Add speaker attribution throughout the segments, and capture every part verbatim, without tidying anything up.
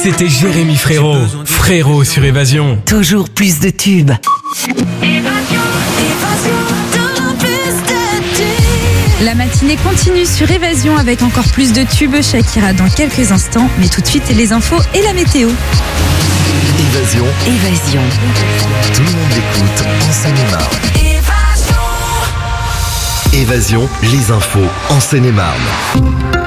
Speaker 1: C'était Jérémy Frérot. Frérot sur Évasion.
Speaker 2: Toujours plus de tubes.
Speaker 3: La matinée continue sur Évasion avec encore plus de tubes. Shakira dans quelques instants. Mais tout de suite, les infos et la météo.
Speaker 4: Évasion.
Speaker 2: Évasion.
Speaker 4: Tout le monde l'écoute en Seine-et-Marne. Évasion, les infos en Seine-et-Marne.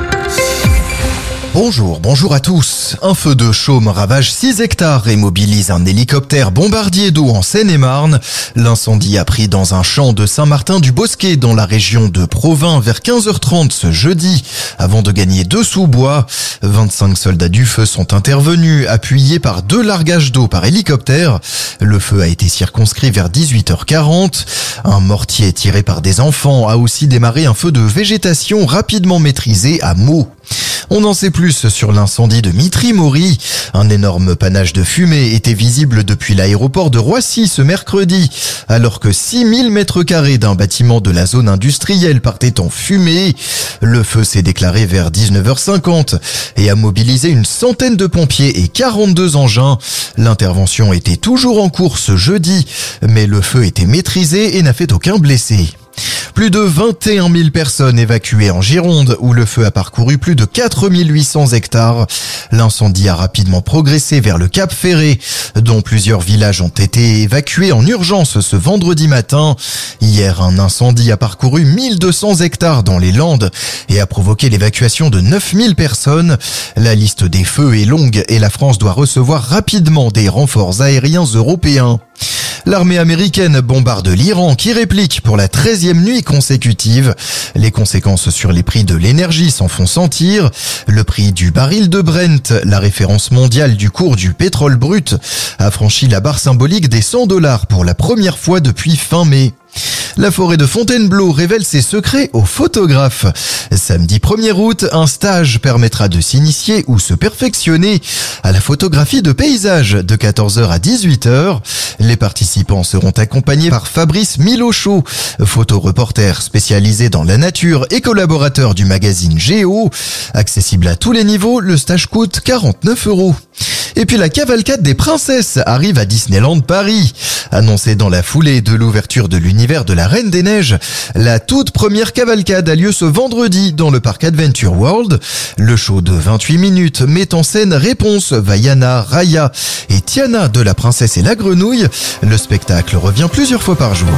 Speaker 5: Bonjour, bonjour à tous. Un feu de chaume ravage six hectares et mobilise un hélicoptère bombardier d'eau en Seine-et-Marne. L'incendie a pris dans un champ de Saint-Martin-du-Bosquet dans la région de Provins vers quinze heures trente ce jeudi, avant de gagner deux sous-bois. vingt-cinq soldats du feu sont intervenus, appuyés par deux largages d'eau par hélicoptère. Le feu a été circonscrit vers dix-huit heures quarante. Un mortier tiré par des enfants a aussi démarré un feu de végétation rapidement maîtrisé à Meaux. On en sait plus sur l'incendie de Mitry-Mory. Un énorme panache de fumée était visible depuis l'aéroport de Roissy ce mercredi, alors que six mille mètres carrés d'un bâtiment de la zone industrielle partaient en fumée. Le feu s'est déclaré vers dix-neuf heures cinquante et a mobilisé une centaine de pompiers et quarante-deux engins. L'intervention était toujours en cours ce jeudi, mais le feu était maîtrisé et n'a fait aucun blessé. Plus de vingt et un mille personnes évacuées en Gironde, où le feu a parcouru plus de quatre mille huit cents hectares. L'incendie a rapidement progressé vers le Cap Ferré, dont plusieurs villages ont été évacués en urgence ce vendredi matin. Hier, un incendie a parcouru mille deux cents hectares dans les Landes et a provoqué l'évacuation de neuf mille personnes. La liste des feux est longue et la France doit recevoir rapidement des renforts aériens européens. L'armée américaine bombarde l'Iran qui réplique pour la treizième nuit consécutive. Les conséquences sur les prix de l'énergie s'en font sentir. Le prix du baril de Brent, la référence mondiale du cours du pétrole brut, a franchi la barre symbolique des cent dollars pour la première fois depuis fin mai. La forêt de Fontainebleau révèle ses secrets aux photographes. Samedi premier août, un stage permettra de s'initier ou se perfectionner à la photographie de paysages de quatorze heures à dix-huit heures. Les participants seront accompagnés par Fabrice Milochaud, photoreporter spécialisé dans la nature et collaborateur du magazine Géo. Accessible à tous les niveaux, le stage coûte quarante-neuf euros. Et puis la cavalcade des princesses arrive à Disneyland Paris. Annoncée dans la foulée de l'ouverture de l'univers de la Reine des Neiges, la toute première cavalcade a lieu ce vendredi dans le parc Adventure World. Le show de vingt-huit minutes met en scène Réponse, Vaiana, Raya et Tiana de La Princesse et la Grenouille. Le spectacle revient plusieurs fois par jour.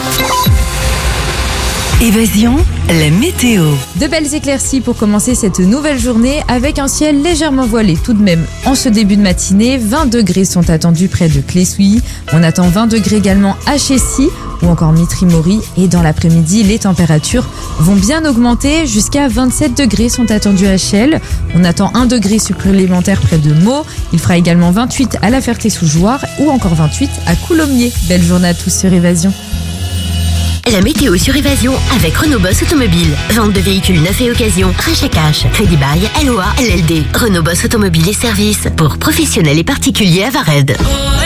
Speaker 2: Évasion, la météo.
Speaker 3: De belles éclaircies pour commencer cette nouvelle journée avec un ciel légèrement voilé tout de même. En ce début de matinée, vingt degrés sont attendus près de Clessouilly. On attend vingt degrés également à Chessy ou encore Mitry-Mory. Et dans l'après-midi, les températures vont bien augmenter. Jusqu'à vingt-sept degrés sont attendus à Chelles. On attend un degré supplémentaire près de Meaux. Il fera également vingt-huit à La Ferté-sous-Jouarre ou encore vingt-huit à Coulommiers. Belle journée à tous sur Évasion.
Speaker 6: La météo sur Évasion avec Renault Boss Automobile. Vente de véhicules neufs et occasion, rachat cash, crédit bail, L O A, L L D. Renault Boss Automobile et services pour professionnels et particuliers à Vared.